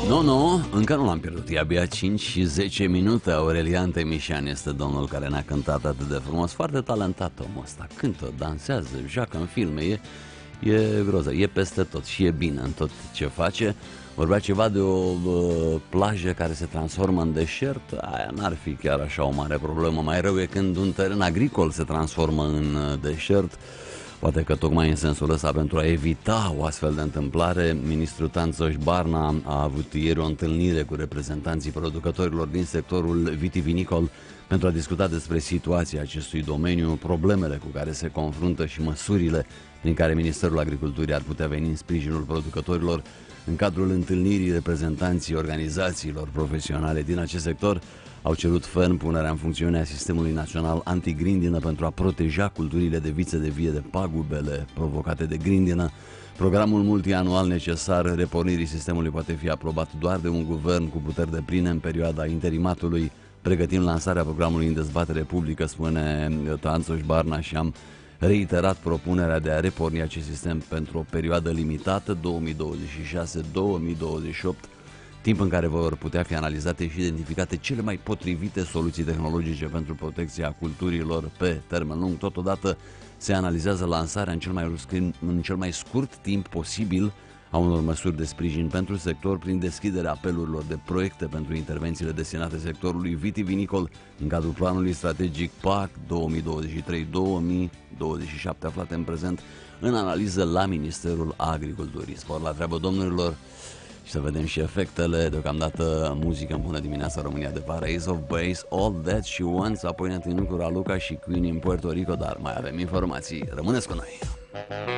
Nu, încă nu l-am pierdut. E abia 5 și 10 minute. Aurelian Temișan este domnul care ne-a cântat atât de frumos. Foarte talentat omul ăsta. Cântă, dansează, joacă în filme. E groză, e peste tot și e bine în tot ce face. Vorbea ceva de o plajă care se transformă în deșert. Aia n-ar fi chiar așa o mare problemă. Mai rău e când un teren agricol se transformă în deșert. Poate că tocmai în sensul ăsta, pentru a evita o astfel de întâmplare, ministrul Țanțoș Barna a avut ieri o întâlnire cu reprezentanții producătorilor din sectorul vitivinicol pentru a discuta despre situația acestui domeniu, problemele cu care se confruntă și măsurile prin care Ministerul Agriculturii ar putea veni în sprijinul producătorilor. În cadrul întâlnirii, reprezentanții organizațiilor profesionale din acest sector au cerut ferm punerea în funcțiune a Sistemului Național Antigrindină pentru a proteja culturile de viță de vie de pagubele provocate de grindină. Programul multianual necesar repornirii sistemului poate fi aprobat doar de un guvern cu puteri depline în perioada interimatului. Pregătim lansarea programului în dezbatere publică, spune Țanțoș Barna, și am reiterat propunerea de a reporni acest sistem pentru o perioadă limitată, 2026-2028, timp în care vor putea fi analizate și identificate cele mai potrivite soluții tehnologice pentru protecția culturilor pe termen lung. Totodată se analizează lansarea în cel mai scurt timp posibil a unor măsuri de sprijin pentru sector prin deschiderea apelurilor de proiecte pentru intervențiile destinate sectorului vitivinicol în cadrul planului strategic PAC 2023-2027, aflat în prezent în analiză la Ministerul Agriculturii. Spor la treabă, domnilor, și să vedem și efectele. Deocamdată muzică în Bună Dimineața România de vară, Ace of Base, All That She Wants, apoi Antoniu Raluca și Queen în Puerto Rico, dar mai avem informații. Rămâneți cu noi!